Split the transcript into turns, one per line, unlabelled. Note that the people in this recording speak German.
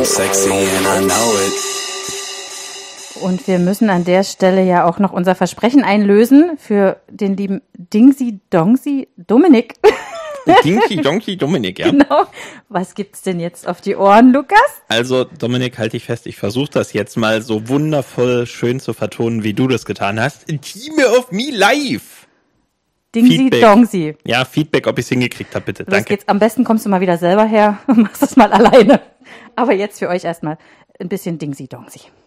I'm sexy and I know it.
Und wir müssen an der Stelle ja auch noch unser Versprechen einlösen für den lieben Dingsy Dongsy Dominik.
Dingsy Dongsy Dominik, ja.
Genau. Was gibt's denn jetzt auf die Ohren, Lukas?
Also, Dominik, halte dich fest, ich versuche das jetzt mal so wundervoll schön zu vertonen, wie du das getan hast. Team of Me Live!
Dingsy Dongsy.
Ja, Feedback, ob ich es hingekriegt habe, bitte.
Los
Danke.
geht's. Am besten kommst du mal wieder selber her und machst das mal alleine. Aber jetzt für euch erstmal ein bisschen Dingsy Dongsy.